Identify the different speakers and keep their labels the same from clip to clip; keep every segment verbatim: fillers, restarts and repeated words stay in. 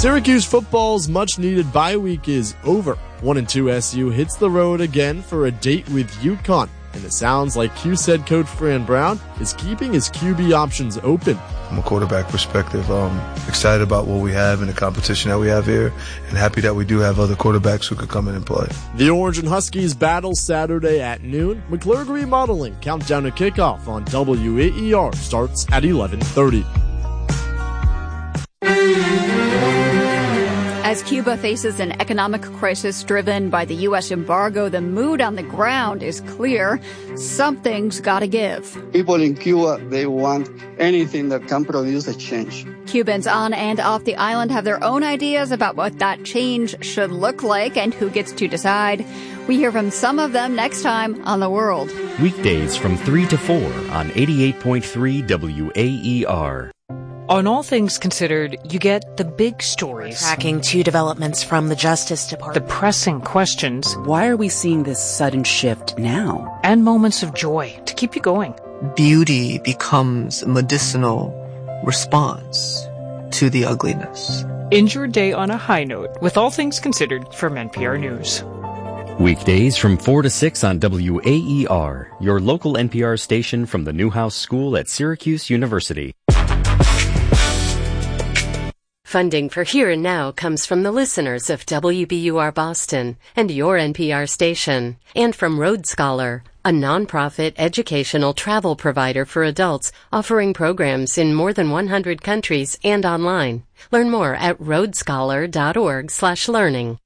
Speaker 1: Syracuse football's much-needed bye week is over. one and two S U hits the road again for a date with UConn. And it sounds like Cuse head coach Fran Brown is keeping his Q B options open.
Speaker 2: From a quarterback perspective, I'm excited about what we have and the competition that we have here, and happy that we do have other quarterbacks who could come in and play.
Speaker 1: The Orange and Huskies battle Saturday at noon. McClure Remodeling countdown to kickoff on W A E R starts at eleven thirty.
Speaker 3: As Cuba faces an economic crisis driven by the U S embargo, the mood on the ground is clear. Something's got to give.
Speaker 4: People in Cuba, they want anything that can produce a change.
Speaker 3: Cubans on and off the island have their own ideas about what that change should look like and who gets to decide. We hear from some of them next time on The World.
Speaker 5: Weekdays from three to four on eighty-eight point three W A E R.
Speaker 6: On All Things Considered, you get the big stories.
Speaker 7: Tracking two developments from the Justice Department.
Speaker 6: The pressing questions.
Speaker 8: Why are we seeing this sudden shift now?
Speaker 6: And moments of joy to keep you going.
Speaker 9: Beauty becomes a medicinal response to the ugliness.
Speaker 6: End your day on a high note with All Things Considered from N P R News.
Speaker 5: Weekdays from four to six on W A E R, your local N P R station from the Newhouse School at Syracuse University.
Speaker 10: Funding for Here and Now comes from the listeners of W B U R Boston and your N P R station, and from Road Scholar, a nonprofit educational travel provider for adults offering programs in more than one hundred countries and online. Learn more at roadscholar.org slash learning.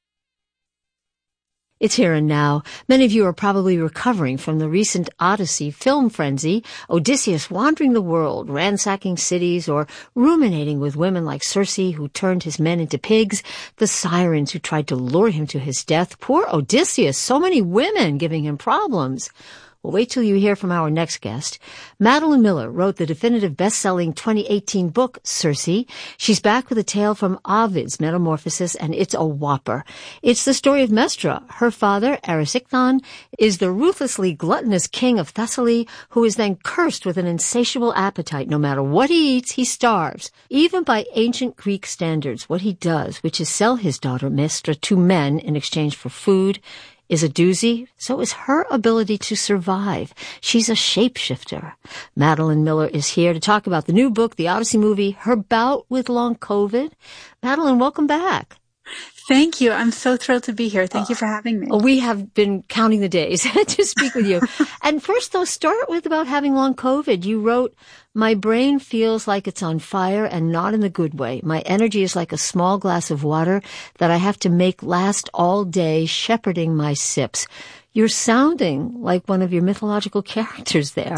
Speaker 11: It's Here and Now. Many of you are probably recovering from the recent Odyssey film frenzy, Odysseus wandering the world, ransacking cities, or ruminating with women like Circe, who turned his men into pigs, the sirens who tried to lure him to his death. Poor Odysseus, so many women giving him problems. Well, wait till you hear from our next guest. Madeline Miller wrote the definitive best-selling twenty eighteen book, Circe. She's back with a tale from Ovid's Metamorphosis, and it's a whopper. It's the story of Mestra. Her father, Erysichthon, is the ruthlessly gluttonous king of Thessaly, who is then cursed with an insatiable appetite. No matter what he eats, he starves. Even by ancient Greek standards, what he does, which is sell his daughter Mestra to men in exchange for food, is a doozy. So is her ability to survive. She's a shapeshifter. Madeline Miller is here to talk about the new book, the Odyssey movie, her bout with long COVID. Madeline, welcome back.
Speaker 12: Thank you. I'm so thrilled to be here. Thank you for having me.
Speaker 11: We have been counting the days to speak with you. And first, though, start with about having long COVID. You wrote, "My brain feels like it's on fire and not in the good way. My energy is like a small glass of water that I have to make last all day, shepherding my sips." You're sounding like one of your mythological characters there.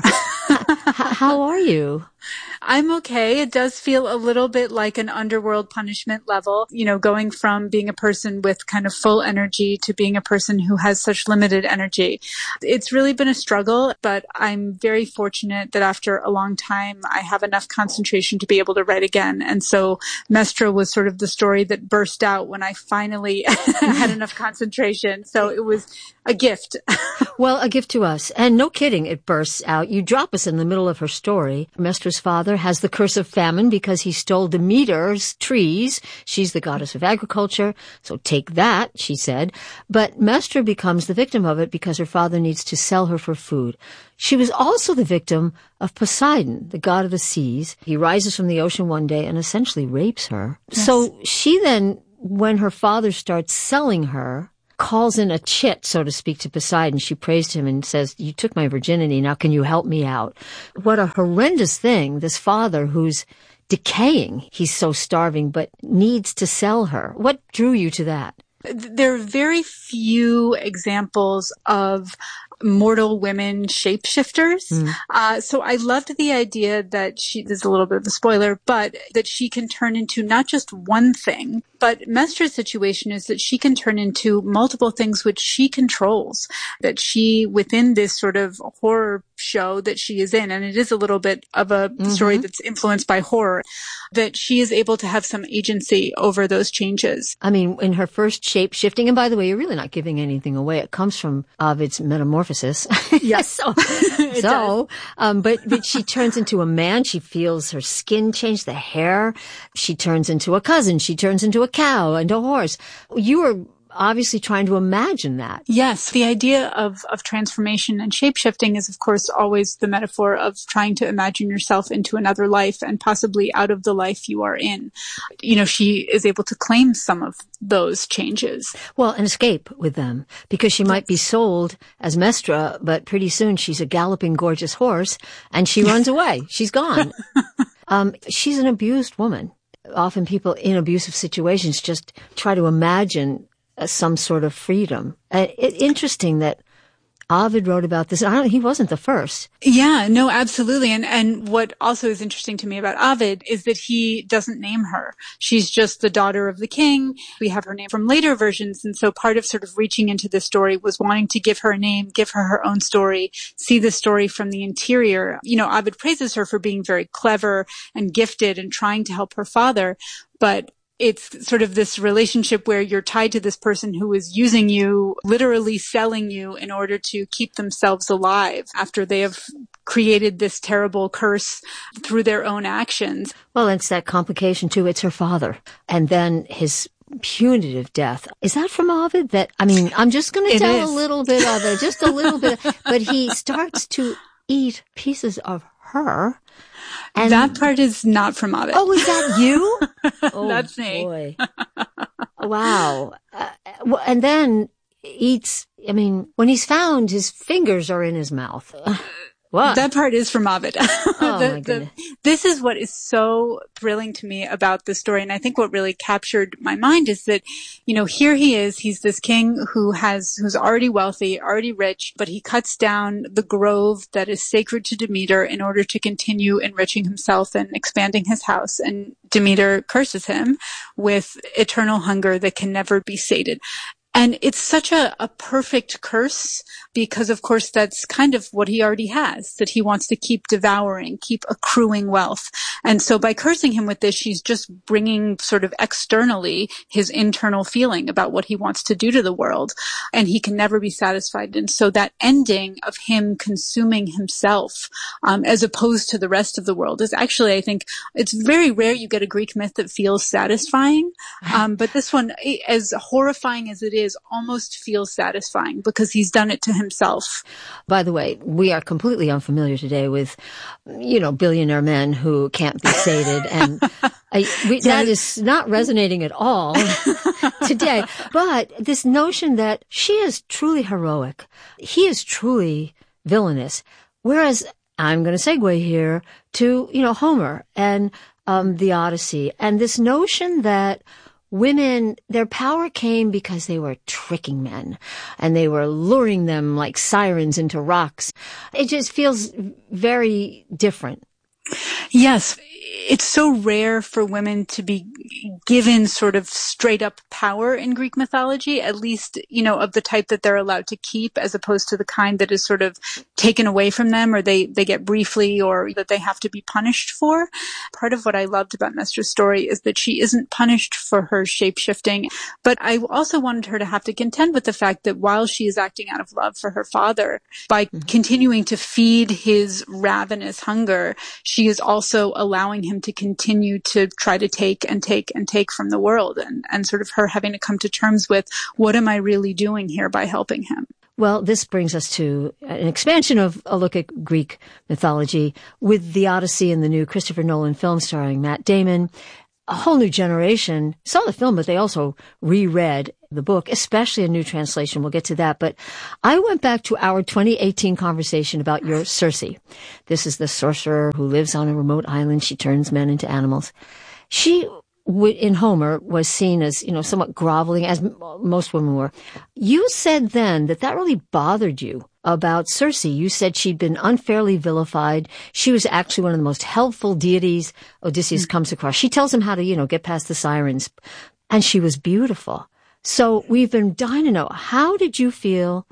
Speaker 11: How are you?
Speaker 12: I'm okay. It does feel a little bit like an underworld punishment level, you know, going from being a person with kind of full energy to being a person who has such limited energy. It's really been a struggle, but I'm very fortunate that after a long time, I have enough concentration to be able to write again. And so Mestra was sort of the story that burst out when I finally had enough concentration. So it was a gift.
Speaker 11: Well, a gift to us. And no kidding, it bursts out. You drop us in the middle of her story. Mestra's father has the curse of famine because he stole Demeter's trees. She's the goddess of agriculture, so take that, she said. But Mestra becomes the victim of it because her father needs to sell her for food. She was also the victim of Poseidon, the god of the seas. He rises from the ocean one day and essentially rapes her. Yes. So she then, when her father starts selling her, calls in a chit, so to speak, to Poseidon. She praised him and says, "You took my virginity, now can you help me out?" What a horrendous thing, this father who's decaying. He's so starving, but needs to sell her. What drew you to that?
Speaker 12: There are very few examples of mortal women shapeshifters. Mm. Uh, so I loved the idea that she, this is a little bit of a spoiler, but that she can turn into not just one thing, but Mestra's situation is that she can turn into multiple things which she controls, that she, within this sort of horror show that she is in, and it is a little bit of a mm-hmm. story that's influenced by horror, that she is able to have some agency over those changes.
Speaker 11: I mean, in her first shape shifting, and by the way, you're really not giving anything away. It comes from Ovid's Metamorphosis.
Speaker 12: Yes.
Speaker 11: so, so um, but, but she turns into a man. She feels her skin change, the hair. She turns into a cousin. She turns into a cow and a horse. You were obviously trying to imagine that.
Speaker 12: Yes. The idea of, of transformation and shape-shifting is, of course, always the metaphor of trying to imagine yourself into another life and possibly out of the life you are in. You know, she is able to claim some of those changes.
Speaker 11: Well, and escape with them, because she might be sold as Mestra, but pretty soon she's a galloping, gorgeous horse and she runs away. She's gone. um, she's an abused woman. Often people in abusive situations just try to imagine Uh, some sort of freedom. Uh, it, interesting that Ovid wrote about this. I don't, he wasn't the first.
Speaker 12: Yeah, no, absolutely. And and what also is interesting to me about Ovid is that he doesn't name her. She's just the daughter of the king. We have her name from later versions. And so part of sort of reaching into this story was wanting to give her a name, give her her own story, see the story from the interior. You know, Ovid praises her for being very clever and gifted and trying to help her father, but it's sort of this relationship where you're tied to this person who is using you, literally selling you in order to keep themselves alive after they have created this terrible curse through their own actions.
Speaker 11: Well, it's that complication too. It's her father. And then his punitive death. Is that from Ovid? That, I mean, I'm just going to tell
Speaker 12: is.
Speaker 11: a little bit of it, just a little bit. But he starts to eat pieces of her.
Speaker 12: And that part is not from Ovid.
Speaker 11: Oh, is that you? Oh,
Speaker 12: that's me.
Speaker 11: Boy. Wow. Uh, and then eats, I mean, when he's found, his fingers are in his mouth. What?
Speaker 12: That part is from Ovid.
Speaker 11: Oh,
Speaker 12: the,
Speaker 11: my goodness.
Speaker 12: The, this is what is so thrilling to me about the story. And I think what really captured my mind is that, you know, here he is. He's this king who has, who's already wealthy, already rich, but he cuts down the grove that is sacred to Demeter in order to continue enriching himself and expanding his house. And Demeter curses him with eternal hunger that can never be sated. And it's such a, a perfect curse because, of course, that's kind of what he already has, that he wants to keep devouring, keep accruing wealth. And so by cursing him with this, she's just bringing sort of externally his internal feeling about what he wants to do to the world. And he can never be satisfied. And so that ending of him consuming himself, um, as opposed to the rest of the world is actually, I think, it's very rare you get a Greek myth that feels satisfying. Um, but this one, as horrifying as it is, almost feels satisfying because he's done it to himself.
Speaker 11: By the way, we are completely unfamiliar today with, you know, billionaire men who can't be sated. And I, we, that is not resonating at all today. But this notion that she is truly heroic, he is truly villainous. Whereas I'm going to segue here to, you know, Homer and um, the Odyssey, and this notion that women, their power came because they were tricking men and they were luring them like sirens into rocks. It just feels very different.
Speaker 12: Yes. It's so rare for women to be given sort of straight up power in Greek mythology, at least, you know, of the type that they're allowed to keep, as opposed to the kind that is sort of taken away from them, or they, they get briefly, or that they have to be punished for. Part of what I loved about Mestra's story is that she isn't punished for her shape-shifting, but I also wanted her to have to contend with the fact that while she is acting out of love for her father, by mm-hmm. continuing to feed his ravenous hunger, she is also allowing him to continue to try to take and take and take from the world, and, and sort of her having to come to terms with, what am I really doing here by helping him?
Speaker 11: Well, this brings us to an expansion of a look at Greek mythology with the Odyssey and the new Christopher Nolan film starring Matt Damon. A whole new generation saw the film, but they also reread the book, especially a new translation. We'll get to that. But I went back to our twenty eighteen conversation about your Circe. This is the sorcerer who lives on a remote island. She turns men into animals. She, in Homer, was seen as, you know, somewhat groveling, as most women were. You said then that that really bothered you about Circe. You said she'd been unfairly vilified. She was actually one of the most helpful deities Odysseus mm-hmm. comes across. She tells him how to, you know, get past the sirens. And she was beautiful. So we've been dying to know, how did you feel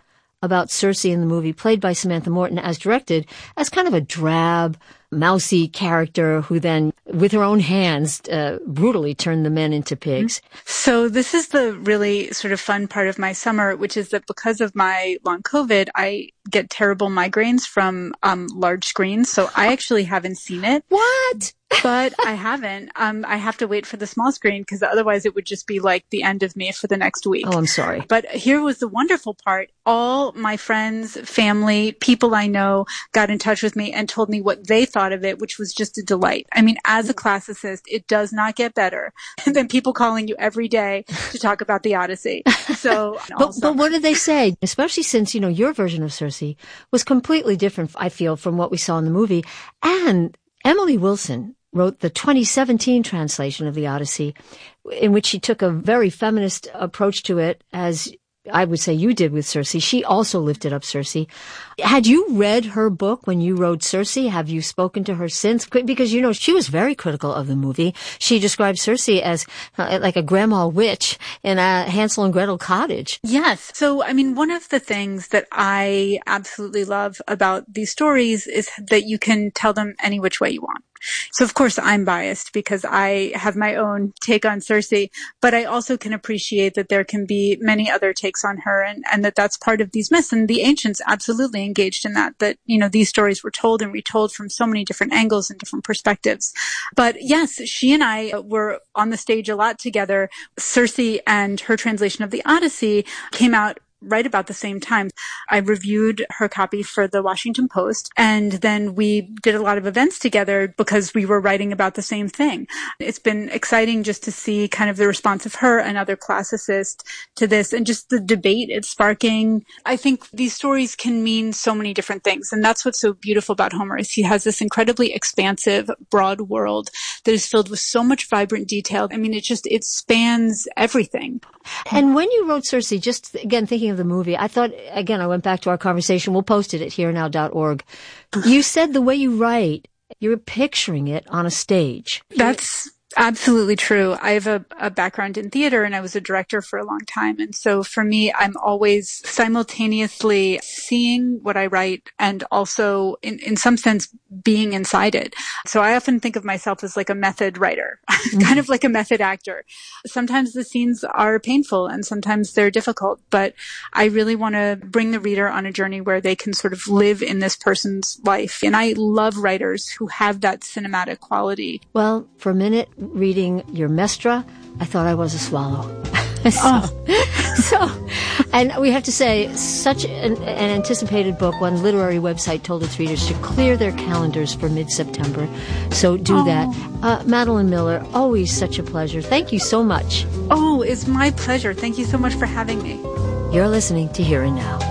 Speaker 11: about Cersei in the movie, played by Samantha Morton, as directed, as kind of a drab, mousy character who then, with her own hands, uh, brutally turned the men into pigs.
Speaker 12: So this is the really sort of fun part of my summer, which is that because of my long COVID, I get terrible migraines from um, large screens. So I actually haven't seen it.
Speaker 11: What?
Speaker 12: But I haven't. Um, I have to wait for the small screen because otherwise it would just be like the end of me for the next week.
Speaker 11: Oh, I'm sorry.
Speaker 12: But here was the wonderful part. All my friends, family, people I know got in touch with me and told me what they thought of it, which was just a delight. I mean, as a classicist, it does not get better than people calling you every day to talk about the Odyssey. So,
Speaker 11: but, but what did they say? Especially since, you know, your version of Cersei was completely different, I feel, from what we saw in the movie. And Emily Wilson wrote the twenty seventeen translation of the Odyssey, in which she took a very feminist approach to it, as I would say you did with Cersei. She also lifted up Cersei. Had you read her book when you wrote Cersei? Have you spoken to her since? Because, you know, she was very critical of the movie. She described Cersei as uh, like a grandma witch in a Hansel and Gretel cottage.
Speaker 12: Yes. So, I mean, one of the things that I absolutely love about these stories is that you can tell them any which way you want. So, of course, I'm biased because I have my own take on Cersei, but I also can appreciate that there can be many other takes on her, and, and that that's part of these myths. And the ancients absolutely engaged in that, that, you know, these stories were told and retold from so many different angles and different perspectives. But yes, she and I were on the stage a lot together. Cersei and her translation of the Odyssey came out right about the same time. I reviewed her copy for the Washington Post, and then we did a lot of events together because we were writing about the same thing. It's been exciting just to see kind of the response of her and other classicists to this, and just the debate it's sparking. I think these stories can mean so many different things, and that's what's so beautiful about Homer, is he has this incredibly expansive, broad world that is filled with so much vibrant detail. I mean, it just, it spans everything.
Speaker 11: And when you wrote Cersei, just again thinking of the movie, I thought, again, I went back to our conversation. We'll post it at here now dot org. You said the way you write, you're picturing it on a stage.
Speaker 12: That's absolutely true. I have a, a background in theater, and I was a director for a long time. And so for me, I'm always simultaneously seeing what I write and also in, in some sense being inside it. So I often think of myself as like a method writer, mm-hmm. kind of like a method actor. Sometimes the scenes are painful and sometimes they're difficult, but I really want to bring the reader on a journey where they can sort of live in this person's life. And I love writers who have that cinematic quality.
Speaker 11: Well, for a minute, reading your Mestra, I thought I was a swallow. so, oh. so, and we have to say, such an, an anticipated book. One literary website told its readers to clear their calendars for mid-September. So do oh. that. Uh, Madeline Miller, always such a pleasure. Thank you so much.
Speaker 12: Oh, it's my pleasure. Thank you so much for having me.
Speaker 11: You're listening to Here and Now.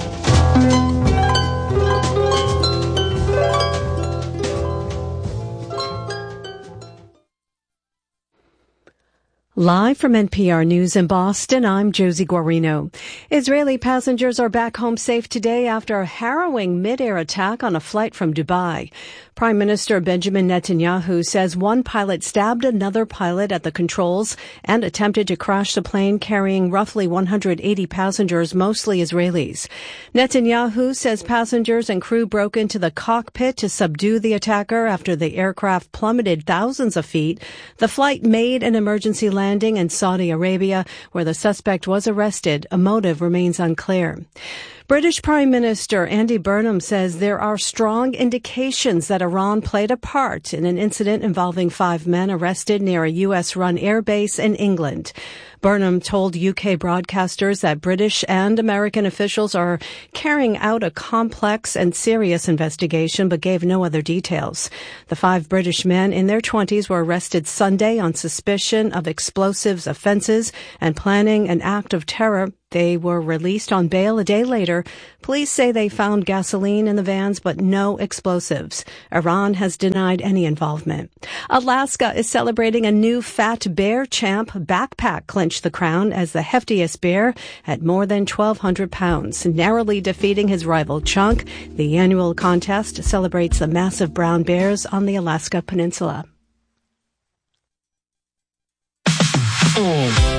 Speaker 13: Live from N P R News in Boston, I'm Josie Guarino. Israeli passengers are back home safe today after a harrowing mid-air attack on a flight from Dubai. Prime Minister Benjamin Netanyahu says one pilot stabbed another pilot at the controls and attempted to crash the plane carrying roughly one hundred eighty passengers, mostly Israelis. Netanyahu says passengers and crew broke into the cockpit to subdue the attacker after the aircraft plummeted thousands of feet. The flight made an emergency landing landing in Saudi Arabia, where the suspect was arrested. A motive remains unclear. British Prime Minister Andy Burnham says there are strong indications that Iran played a part in an incident involving five men arrested near a U S-run airbase in England. Burnham told U K broadcasters that British and American officials are carrying out a complex and serious investigation, but gave no other details. The five British men in their twenties were arrested Sunday on suspicion of explosives offenses and planning an act of terror. They were released on bail a day later. Police say they found gasoline in the vans, but no explosives. Iran has denied any involvement. Alaska is celebrating a new Fat Bear Champ backpack clinched the crown as the heftiest bear at more than twelve hundred pounds, narrowly defeating his rival Chunk. The annual contest celebrates the massive brown bears on the Alaska Peninsula.
Speaker 14: Oh.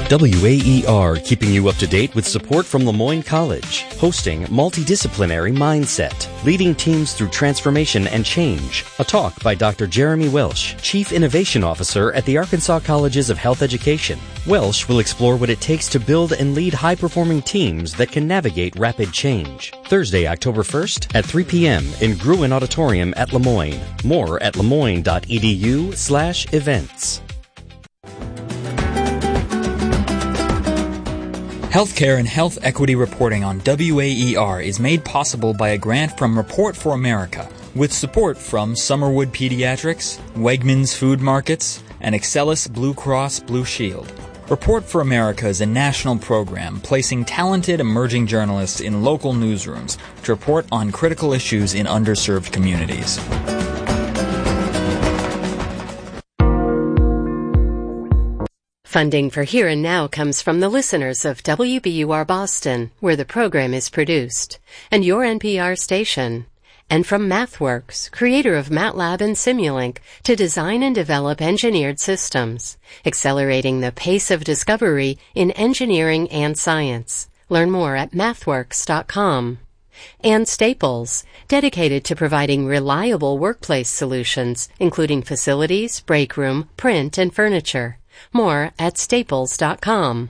Speaker 5: W A E R, keeping you up to date with support from Lemoyne College, hosting Multidisciplinary Mindset, leading teams through transformation and change. A talk by Doctor Jeremy Welsh, Chief Innovation Officer at the Arkansas Colleges of Health Education. Welsh will explore what it takes to build and lead high-performing teams that can navigate rapid change. Thursday, October first at three p.m. in Gruen Auditorium at Lemoyne. More at lemoyne.edu slash events.
Speaker 14: Healthcare and health equity reporting on W A E R is made possible by a grant from Report for America, with support from Summerwood Pediatrics, Wegmans Food Markets, and Excelis Blue Cross Blue Shield. Report for America is a national program placing talented emerging journalists in local newsrooms to report on critical issues in underserved communities.
Speaker 10: Funding for Here and Now comes from the listeners of W B U R Boston, where the program is produced, and your N P R station, and from MathWorks, creator of MATLAB and Simulink, to design and develop engineered systems, accelerating the pace of discovery in engineering and science. Learn more at mathworks dot com. And Staples, dedicated to providing reliable workplace solutions, including facilities, break room, print, and furniture. More at staples dot com.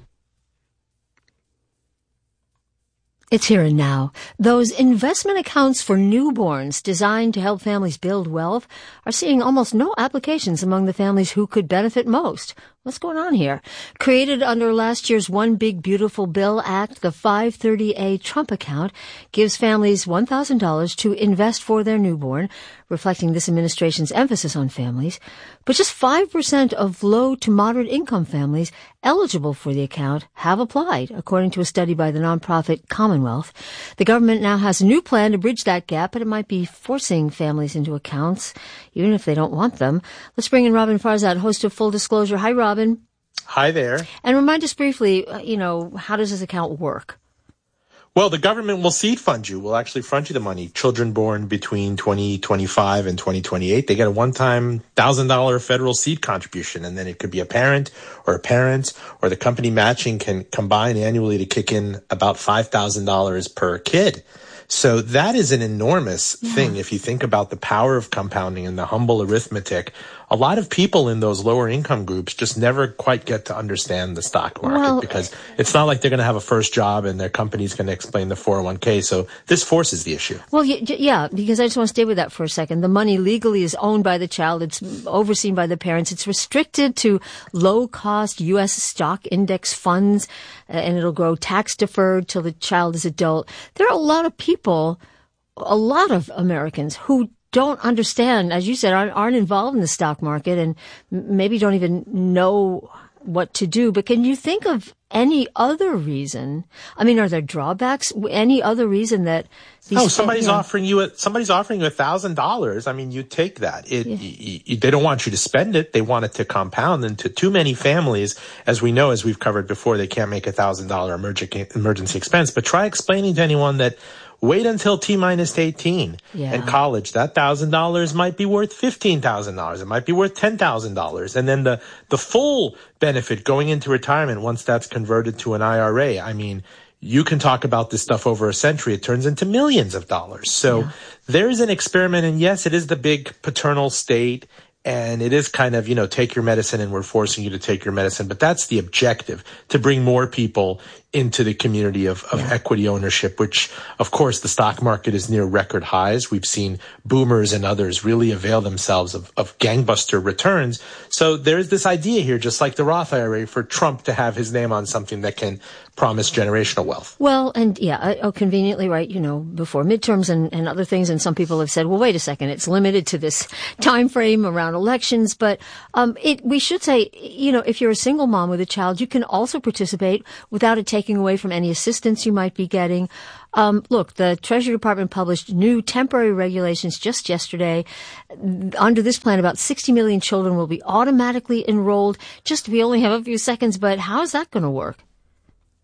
Speaker 11: It's Here and Now. Those investment accounts for newborns designed to help families build wealth are seeing almost no applications among the families who could benefit most. What's going on here? Created under last year's One Big Beautiful Bill Act, the five thirty A Trump account gives families one thousand dollars to invest for their newborn, reflecting this administration's emphasis on families. But just five percent of low to moderate income families eligible for the account have applied, according to a study by the nonprofit Commonwealth. The government now has a new plan to bridge that gap, but it might be forcing families into accounts, even if they don't want them. Let's bring in Robin Farzad, host of Full Disclosure. Hi, Robin.
Speaker 15: Hi there.
Speaker 11: And remind us briefly, you know, how does this account work?
Speaker 15: Well, the government will seed fund you. We'll actually front you the money. Children born between twenty twenty-five and twenty twenty-eight, they get a one-time one thousand dollars federal seed contribution. And then it could be a parent or a parent, or the company matching can combine annually to kick in about five thousand dollars per kid. So that is an enormous yeah. thing if you think about the power of compounding and the humble arithmetic. A lot of people in those lower income groups just never quite get to understand the stock market well, because it's not like they're going to have a first job and their company's going to explain the four oh one k. So this forces the issue.
Speaker 11: Well, yeah, because I just want to stay with that for a second. The money legally is owned by the child. It's overseen by the parents. It's restricted to low-cost U S stock index funds, and it'll grow tax-deferred till the child is adult. There are a lot of people, a lot of Americans who don't understand, as you said, aren't, aren't involved in the stock market and maybe don't even know what to do. But can you think of any other reason? I mean, are there drawbacks? Any other reason that these
Speaker 15: Oh, somebody's
Speaker 11: you know,
Speaker 15: offering you a, somebody's offering you a thousand dollars. I mean, you take that. It, yeah. y- y- they don't want you to spend it. They want it to compound. And to too many families, as we know, as we've covered before, they can't make a thousand dollar emergency expense. But try explaining to anyone that wait until T minus eighteen
Speaker 11: yeah.
Speaker 15: in college. That thousand dollars might be worth fifteen thousand dollars. It might be worth ten thousand dollars. And then the, the full benefit going into retirement, once that's converted to an I R A, I mean, you can talk about this stuff over a century. It turns into millions of dollars. So yeah. there's an experiment. And yes, it is the big paternal state. And it is kind of, you know, take your medicine and we're forcing you to take your medicine. But that's the objective, to bring more people into the community of, of yeah. equity ownership, which, of course, the stock market is near record highs. We've seen boomers and others really avail themselves of, of gangbuster returns. So there's this idea here, just like the Roth I R A, for Trump to have his name on something that can promise generational wealth.
Speaker 11: Well, and yeah, oh, conveniently right, you know, before midterms and, and other things. And some people have said, well, wait a second, it's limited to this time frame around elections. But um, it, we should say, you know, if you're a single mom with a child, you can also participate without it taking away from any assistance you might be getting. Um, look, the Treasury Department published new temporary regulations just yesterday. Under this plan, about sixty million children will be automatically enrolled. Just we only have a few seconds, but how is that going to work?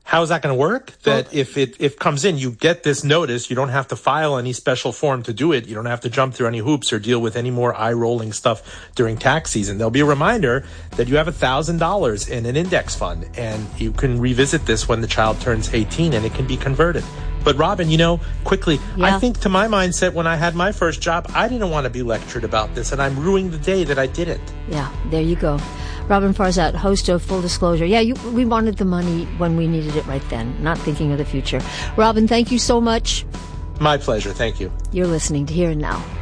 Speaker 15: How is that going to work? That well, if it if comes in, you get this notice. You don't have to file any special form to do it. You don't have to jump through any hoops or deal with any more eye-rolling stuff during tax season. There'll be a reminder that you have one thousand dollars in an index fund, and you can revisit this when the child turns eighteen, and it can be converted. But Robin, you know, quickly, yeah. I think to my mindset when I had my first job, I didn't want to be lectured about this, and I'm ruining the day that I did it.
Speaker 11: Yeah, there you go. Robin Farzad, host of Full Disclosure. Yeah, you, we wanted the money when we needed it right then, not thinking of the future. Robin, thank you so much.
Speaker 15: My pleasure. Thank you.
Speaker 11: You're listening to Here and Now.